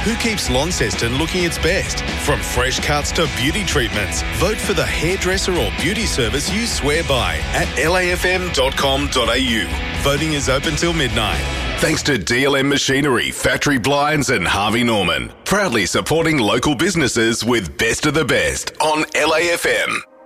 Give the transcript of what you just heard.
Who keeps Launceston looking its best? From fresh cuts to beauty treatments, vote for the hairdresser or beauty service you swear by at lafm.com.au. Voting is open till midnight. Thanks to DLM Machinery, Factory Blinds and Harvey Norman. Proudly supporting local businesses with Best of the Best on LAFM.